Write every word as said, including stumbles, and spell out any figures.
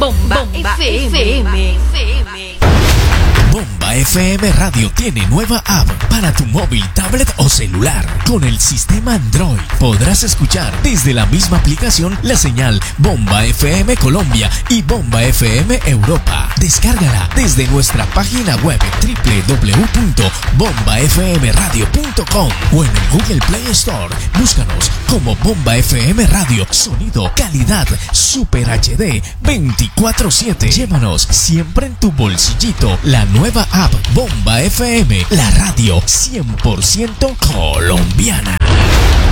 Bomba, Bomba F M. F M. F M. Bomba F M Radio tiene nueva app para tu móvil, tablet o celular. Con el sistema Android podrás escuchar desde la misma aplicación la señal Bomba F M Colombia y Bomba F M Europa. Descárgala desde nuestra página web doble u doble u doble u punto bomba f m radio punto com o en el Google Play Store. Búscanos como Bomba F M Radio. Sonido, calidad, Super H D veinticuatro siete. Llévanos siempre en tu bolsillito la nueva app Bomba F M, la radio cien por ciento colombiana.